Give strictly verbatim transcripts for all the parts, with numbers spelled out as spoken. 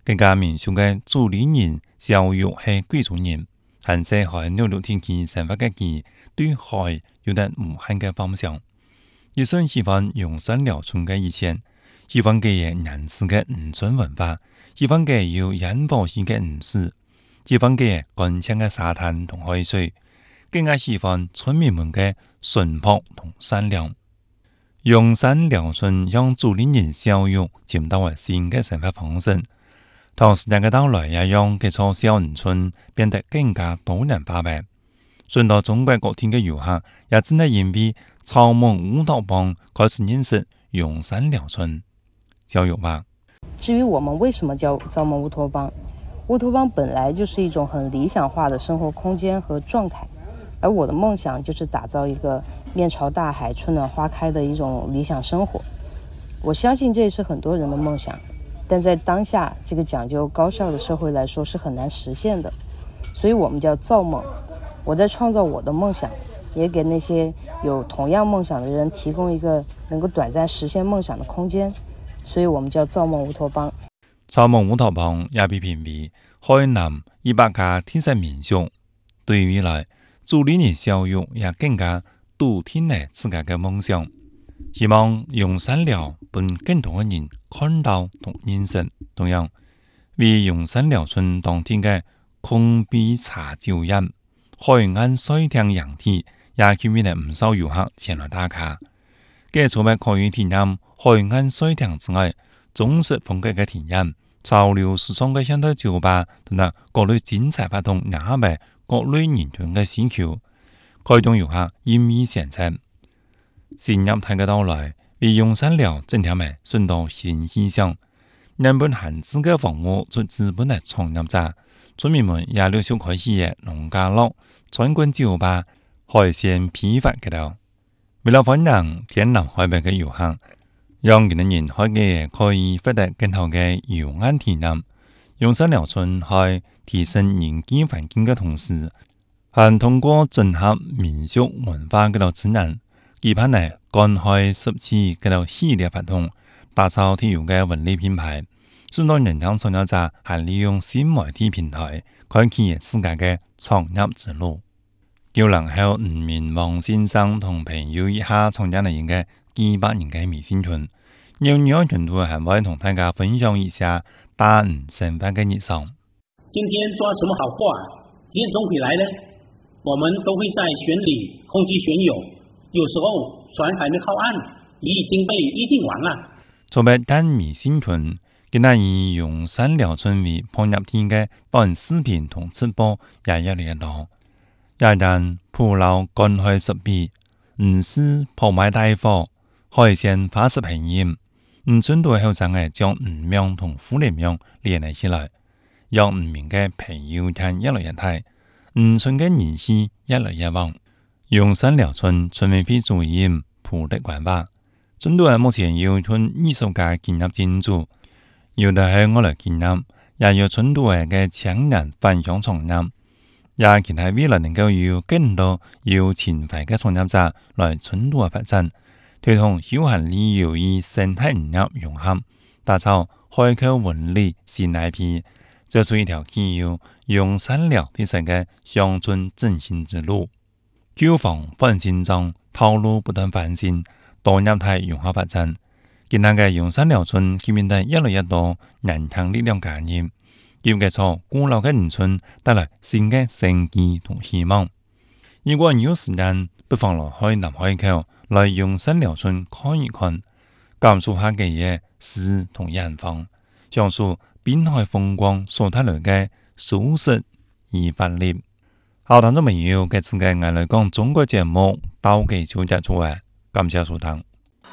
更加民俗嘅主理人教育係貴族人，係世海六六天氣生活嘅佢對海有得無限嘅方向。一生喜歡用山寮村嘅以前，喜歡嘅嘢人士嘅農村文化，喜歡嘅有煙火氣嘅歷史，喜歡嘅乾淨嘅沙灘同海水，更加喜歡村民們嘅淳樸同善良。用山寮村讓主理人教育尋到了新嘅生活方式。同時間嘅到來也讓這座小農村變得更加多元化嘅。順道中國各地嘅遊客也真係因為草蜢烏托邦開始認識用山寮村。小友吧。 至於我們為什麼叫造夢烏托邦，烏托邦本來就是一種很理想化的生活空間和狀態，而我的夢想就是打造一個面朝大海、春暖花開的一種理想生活。我相信這也是很多人的夢想，但在當下這個講究高效的社會來說是很難實現的，所以我們叫造夢。我在創造我的夢想，也給那些有同樣夢想的人提供一個能夠短暫實現夢想的空間，所以我們叫造夢烏托邦。 造夢烏托邦也被評為海南一百家特色民宿，對於未來主理人教育也更加篤定了自家嘅夢想，希望用山寮幫更多嘅人看到同認識。同樣為用山寮村當天嘅空杯茶酒飲、海岸水艇洋體，也吸引了唔少遊客前來打卡。嘅除咗可以體驗海岸水艇之外，中式風格嘅體驗、潮流時尚嘅現代酒吧同埋各類精彩活動，也係各類人群嘅需求，開動遊客任意選擇。新業態嘅到來，為用山寮整條嘅順道新氣象。原本閒置嘅房屋做資本嘅創業者，村民們也陸續開始嘅農家樂、餐館酒吧、海鮮批發嘅度。為了歡迎天南海北嘅遊客，讓佢哋人開嘅可以獲得更好嘅遊玩體驗。用山寮村喺提升人居環境嘅同時，還通過整合民俗文化嘅度資源，期盼嚟幹開十次嘅度系列活動，打造體育嘅文旅品牌。順道人向創業者還利用新媒體平台，開啟自家嘅創業之路。叫人後五名王先生同朋友以下創建了一個幾百人嘅微信群，有nhiều程度還會同大家分享一下大吳生活嘅日常。 今天抓什麼好貨？幾點鐘回來呢？我們都會在船裏空氣旋泳，有時候船還沒靠岸，已經被預定完了。 做咩單微信群？佢那以用山寮村為創業天嘅短視頻同直播也越嚟越多。也但鋪路乾開十筆，唔是鋪賣大貨，海鮮花式烹飪，唔准到後生嘅將吳명同虎年명連嚟起來，讓吳名嘅朋友圈越來越大，吳村嘅人氣越來越旺。用山寮村村委會主任蒲德關話，村度目前有村二十家建業建築，有的係我來建業，也有村度嘅青年返鄉創業。也期待未來能夠有更多有情懷嘅創業者來村度發展，推動休閒旅遊與生態農業融合，打造海口文旅新 I P， 這是一條具有用山寮特色嘅鄉村振興之路。舊房翻新裝，套路不斷翻新，多業態融合發展。今日嘅用山寮村吸引得越來越多年輕力量加入。要嘅錯，古老嘅農村帶來新嘅生機同希望。如果有時間，不妨來海南海口，來用山寮村看一看，感受下嘅嘢詩同遠方，享受濱海風光所帶來嘅舒適而活力。好，聽眾朋友，嘅次嘅我來講中國節目到嘅就結束啊，感謝收聽。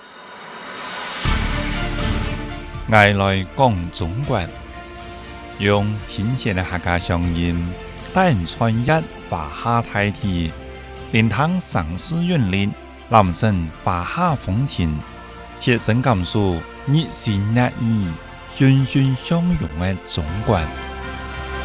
我來講中國。用親切的客家聲音，帶人穿越華夏大地，連探城市韻律，攬勝華夏風情，切身感受熱情熱意、欣欣相融的中國。